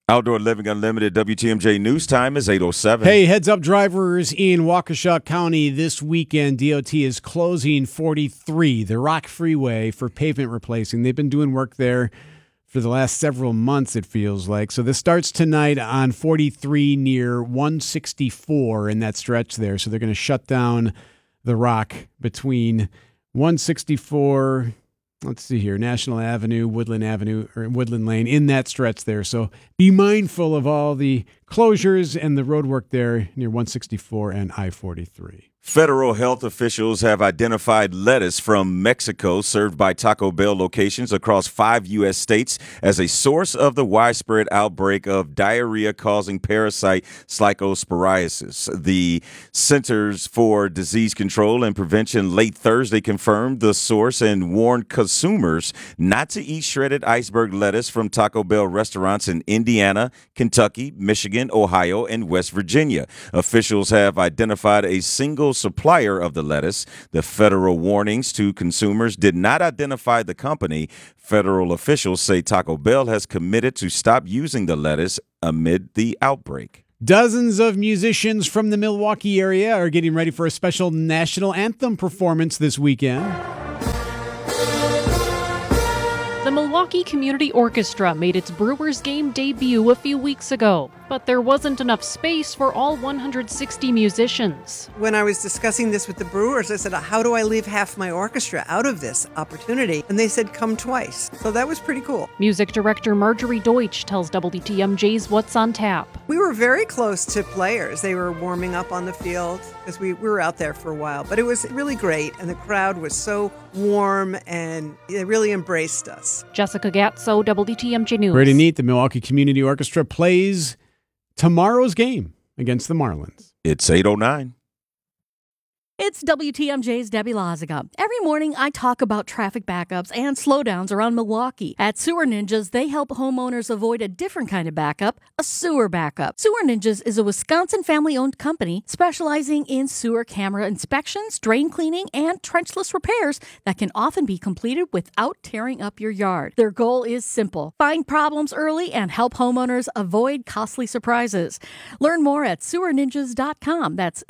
Outdoor Living Unlimited WTMJ News Time is 8:07. Hey, heads up drivers in Waukesha County this weekend. DOT is closing 43, the Rock Freeway, for pavement replacing. They've been doing work there for the last several months, it feels like. So this starts tonight on 43 near 164 in that stretch there. So they're going to shut down the Rock between 164, let's see here, National Avenue, or Woodland Lane, in that stretch there. So be mindful of all the closures and the road work there near 164 and I-43. Federal health officials have identified lettuce from Mexico served by Taco Bell locations across 5 U.S. states as a source of the widespread outbreak of diarrhea-causing parasite Slycosporiasis. The Centers for Disease Control and Prevention late Thursday confirmed the source and warned consumers not to eat shredded iceberg lettuce from Taco Bell restaurants in Indiana, Kentucky, Michigan, Ohio, and West Virginia. Officials have identified a single supplier of the lettuce. The federal warnings to consumers did not identify the company. Federal officials say Taco Bell has committed to stop using the lettuce amid the outbreak. Dozens of musicians from the Milwaukee area are getting ready for a special national anthem performance this weekend. The Milwaukee Community Orchestra made its Brewers game debut a few weeks ago, but there wasn't enough space for all 160 musicians. When I was discussing this with the Brewers, I said, how do I leave half my orchestra out of this opportunity? And they said, come twice. So that was pretty cool. Music director Marjorie Deutsch tells WTMJ's What's on Tap. We were very close to players. They were warming up on the field because we were out there for a while. But it was really great, and the crowd was so warm, and they really embraced us. Jessica Gatso, WTMJ News. Pretty neat. The Milwaukee Community Orchestra plays tomorrow's game against the Marlins. It's 8:09. It's WTMJ's Debbie Loziga. Every morning, I talk about traffic backups and slowdowns around Milwaukee. At Sewer Ninjas, they help homeowners avoid a different kind of backup, a sewer backup. Sewer Ninjas is a Wisconsin family-owned company specializing in sewer camera inspections, drain cleaning, and trenchless repairs that can often be completed without tearing up your yard. Their goal is simple: find problems early and help homeowners avoid costly surprises. Learn more at sewerninjas.com. That's